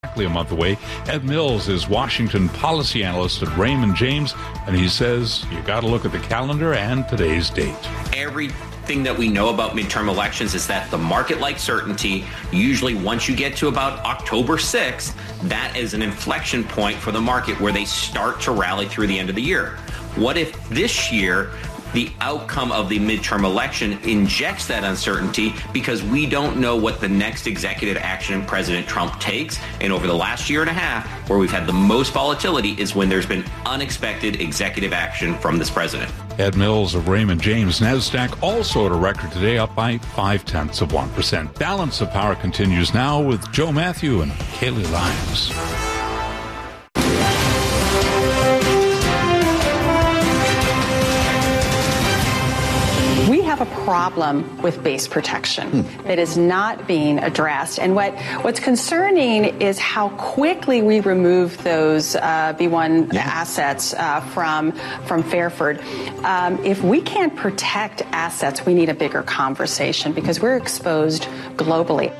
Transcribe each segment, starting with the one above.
Exactly a month away. Ed Mills is Washington policy analyst at Raymond James, and he says you got to look at the calendar and today's date. Everything that we know about midterm elections is that the market likes certainty. Usually once you get to about October 6th, that is an inflection point for the market where they start to rally through the end of the year. What if this year the outcome of the midterm election injects that uncertainty because we don't know what the next executive action President Trump takes? And over the last year and a half, where we've had the most volatility is when there's been unexpected executive action from this president. Ed Mills of Raymond James. NASDAQ also at a record today, up by 0.5%. Balance of Power continues now with Joe Matthew and Kaylee Lyons. We have a problem with base protection that is not being addressed. And what's concerning is how quickly we remove those B1 assets from Fairford. If we can't protect assets, we need a bigger conversation because we're exposed globally.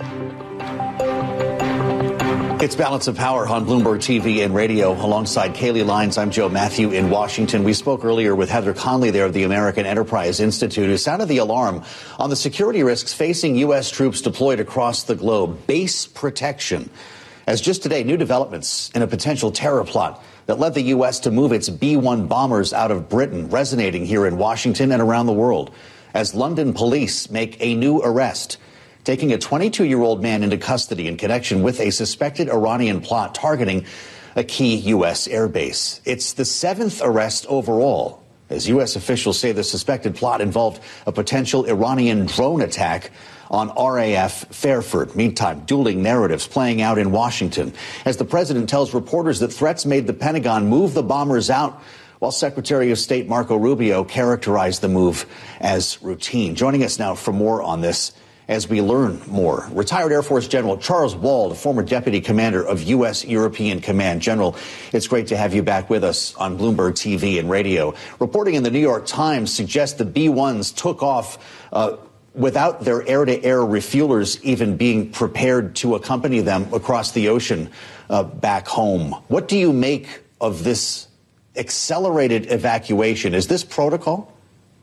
It's Balance of Power on Bloomberg TV and radio. Alongside Kaylee Lyons, I'm Joe Matthew in Washington. We spoke earlier with Heather Conley there of the American Enterprise Institute, who sounded the alarm on the security risks facing U.S. troops deployed across the globe. Base protection. As just today, new developments in a potential terror plot that led the U.S. to move its B-1 bombers out of Britain, resonating here in Washington and around the world. As London police make a new arrest, taking a 22-year-old man into custody in connection with a suspected Iranian plot targeting a key U.S. airbase. It's the 7th arrest overall, as U.S. officials say the suspected plot involved a potential Iranian drone attack on RAF Fairford. Meantime, dueling narratives playing out in Washington as the president tells reporters that threats made the Pentagon move the bombers out, while Secretary of State Marco Rubio characterized the move as routine. Joining us now for more on this as we learn more, retired Air Force General Charles Wald, former Deputy Commander of U.S. European Command. General, it's great to have you back with us on Bloomberg TV and radio. Reporting in the New York Times suggests the B-1s took off without their air-to-air refuelers even being prepared to accompany them across the ocean back home. What do you make of this accelerated evacuation? Is this protocol?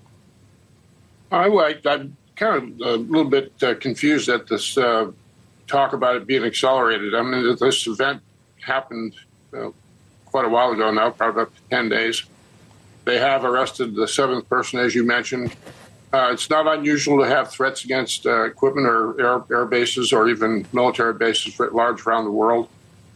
I'm kind of a little bit confused at this talk about it being accelerated. I mean, this event happened quite a while ago now, probably up to 10 days. They have arrested the 7th person, as you mentioned. It's not unusual to have threats against equipment or air bases or even military bases writ large around the world.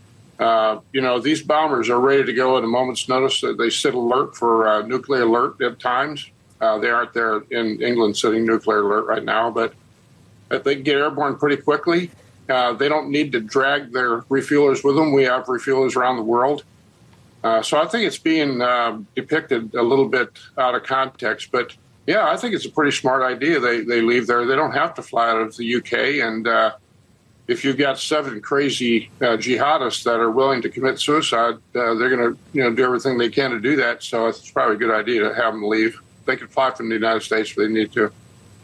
These bombers are ready to go at a moment's notice. They sit alert for nuclear alert at times. They aren't there in England sitting nuclear alert right now, but they can get airborne pretty quickly. They don't need to drag their refuelers with them. We have refuelers around the world. So I think it's being depicted a little bit out of context. But, yeah, I think it's a pretty smart idea. They leave there. They don't have to fly out of the UK. And if you've got 7 crazy jihadists that are willing to commit suicide, they're going to do everything they can to do that. So it's probably a good idea to have them leave. They can fly from the United States if they need to.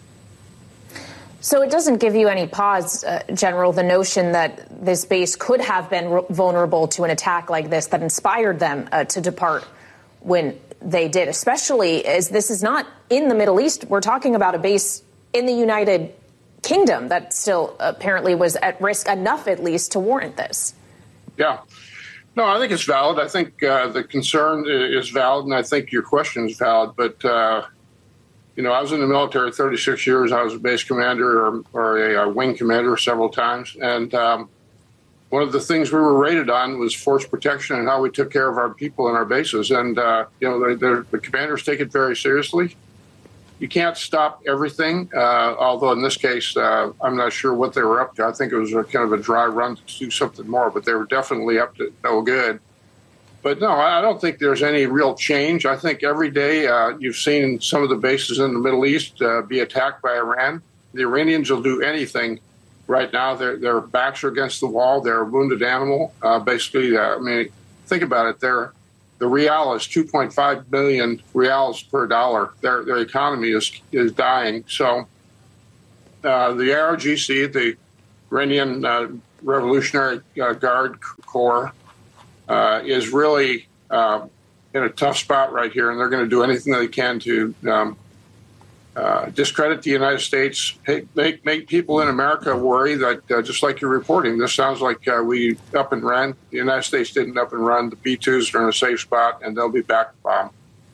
So it doesn't give you any pause, General, the notion that this base could have been vulnerable to an attack like this that inspired them to depart when they did, especially as this is not in the Middle East. We're talking about a base in the United Kingdom that still apparently was at risk enough, at least, to warrant this. Yeah. No, I think it's valid. I think the concern is valid, and I think your question is valid. But, I was in the military 36 years. I was a base commander or a wing commander several times. And one of the things we were rated on was force protection and how we took care of our people and our bases. And, the commanders take it very seriously. You can't stop everything, although in this case, I'm not sure what they were up to. I think it was kind of a dry run to do something more, but they were definitely up to no good. But no, I don't think there's any real change. I think every day you've seen some of the bases in the Middle East be attacked by Iran. The Iranians will do anything right now. Their backs are against the wall. They're a wounded animal. Basically, think about it. The rial is 2.5 million rials per dollar. Their economy is dying. So the IRGC, the Iranian Revolutionary Guard Corps is really in a tough spot right here, and they're going to do anything they can to discredit the United States, make people in America worry that, just like you're reporting, this sounds like we up and ran. The United States didn't up and run. The B-2s are in a safe spot, and they'll be back to bomb.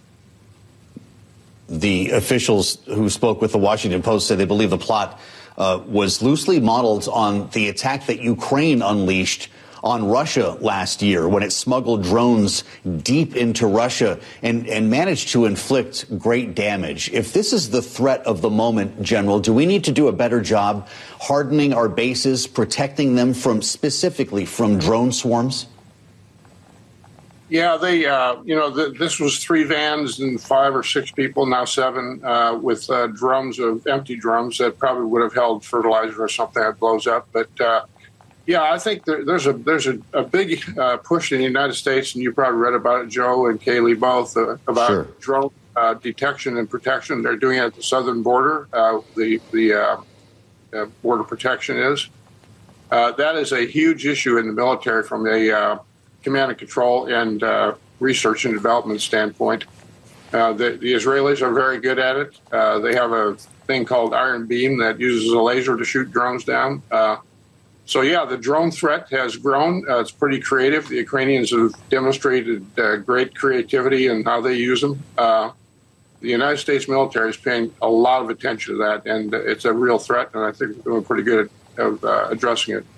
The officials who spoke with the Washington Post said they believe the plot was loosely modeled on the attack that Ukraine unleashed on Russia last year when it smuggled drones deep into Russia and managed to inflict great damage. If this is the threat of the moment, General, do we need to do a better job hardening our bases, protecting them specifically from drone swarms? Yeah, this was 3 vans and 5 or 6 people, now 7, with empty drums that probably would have held fertilizer or something that blows up. But yeah, I think there's a big push in the United States, and you probably read about it, Joe and Kaylee both, about Sure. drone detection and protection. They're doing it at the southern border. The border protection is. That is a huge issue in the military from a command and control and research and development standpoint. The Israelis are very good at it. They have a thing called Iron Beam that uses a laser to shoot drones down. So, yeah, the drone threat has grown. It's pretty creative. The Ukrainians have demonstrated great creativity in how they use them. The United States military is paying a lot of attention to that, and it's a real threat, and I think we're doing pretty good at addressing it.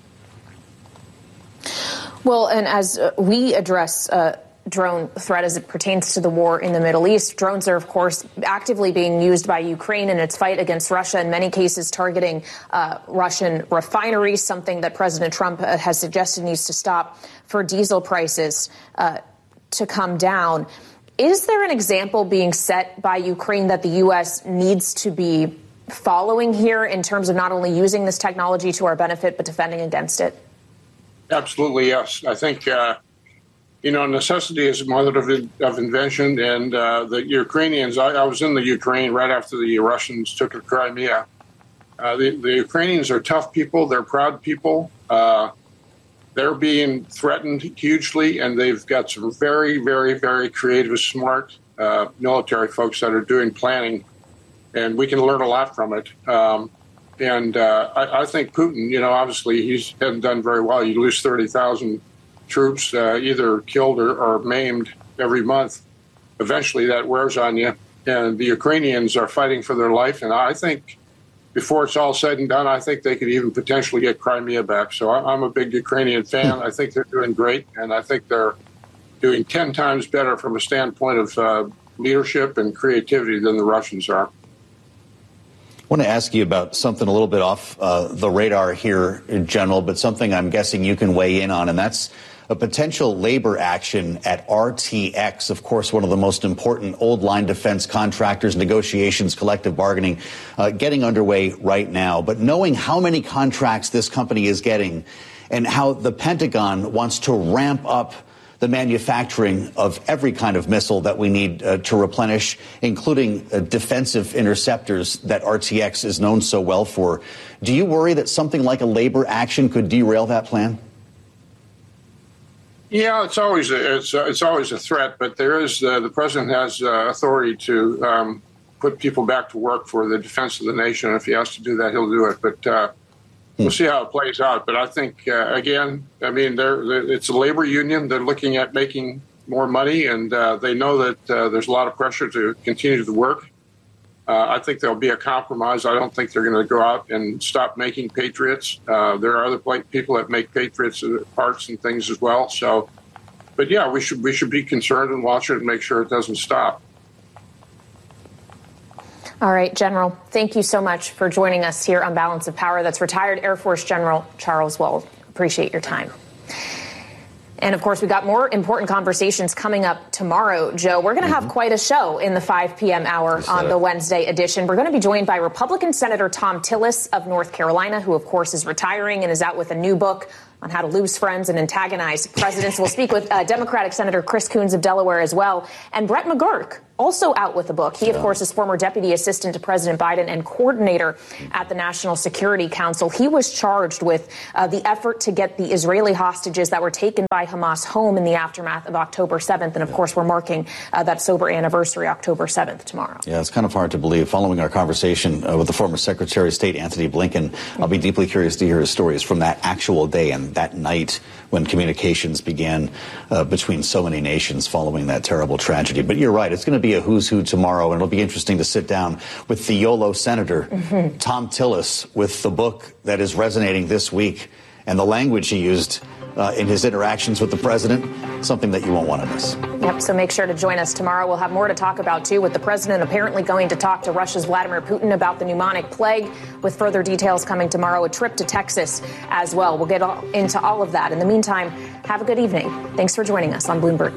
Well, and as we address drone threat as it pertains to the war in the Middle East, drones are, of course, actively being used by Ukraine in its fight against Russia, in many cases targeting Russian refineries, something that President Trump has suggested needs to stop for diesel prices to come down. Is there an example being set by Ukraine that the U.S. needs to be following here in terms of not only using this technology to our benefit, but defending against it? Absolutely, yes. I think, necessity is the mother of invention. And the Ukrainians, I was in the Ukraine right after the Russians took Crimea. The Ukrainians are tough people. They're proud people. They're being threatened hugely, and they've got some very, very, very creative, smart military folks that are doing planning, and we can learn a lot from it. I think Putin, obviously he hasn't done very well. You lose 30,000 troops, either killed or maimed every month. Eventually that wears on you. And the Ukrainians are fighting for their life. And I think before it's all said and done, I think they could even potentially get Crimea back. So I'm a big Ukrainian fan. I think they're doing great. And I think they're doing 10 times better from a standpoint of leadership and creativity than the Russians are. I want to ask you about something a little bit off the radar here, General, but something I'm guessing you can weigh in on, and that's a potential labor action at RTX, of course, one of the most important old line defense contractors, negotiations, collective bargaining, getting underway right now. But knowing how many contracts this company is getting and how the Pentagon wants to ramp up the manufacturing of every kind of missile that we need to replenish, including defensive interceptors that RTX is known so well for. Do you worry that something like a labor action could derail that plan? Yeah, it's always a threat, but there is the president has authority to put people back to work for the defense of the nation. If he has to do that, he'll do it. But we'll see how it plays out. But I think, it's a labor union. They're looking at making more money, and they know that there's a lot of pressure to continue the work. I think there'll be a compromise. I don't think they're going to go out and stop making Patriots. There are other people that make Patriots parts and things as well. So, but yeah, we should be concerned and watch it and make sure it doesn't stop. All right, General, thank you so much for joining us here on Balance of Power. That's retired Air Force General Charles Wald. Appreciate your time. And, of course, we've got more important conversations coming up tomorrow, Joe. We're going to have quite a show in the 5 p.m. hour on the Wednesday edition. We're going to be joined by Republican Senator Thom Tillis of North Carolina, who, of course, is retiring and is out with a new book on how to lose friends and antagonize presidents. We'll speak with Democratic Senator Chris Coons of Delaware as well, and Brett McGurk, also out with a book. He, of course, is former deputy assistant to President Biden and coordinator at the National Security Council. He was charged with the effort to get the Israeli hostages that were taken by Hamas home in the aftermath of October 7th. And, of course, we're marking that sober anniversary, October 7th, tomorrow. Yeah, it's kind of hard to believe. Following our conversation with the former Secretary of State, Anthony Blinken, I'll be deeply curious to hear his stories from that actual day and that night when communications began between so many nations following that terrible tragedy. But you're right. It's going to be a who's who tomorrow, and it'll be interesting to sit down with the YOLO Senator, Thom Tillis, with the book that is resonating this week and the language he used in his interactions with the president, something that you won't want to miss. Yep, so make sure to join us tomorrow. We'll have more to talk about, too, with the president apparently going to talk to Russia's Vladimir Putin about the pneumonic plague, with further details coming tomorrow, a trip to Texas as well. We'll get into all of that. In the meantime, have a good evening. Thanks for joining us on Bloomberg.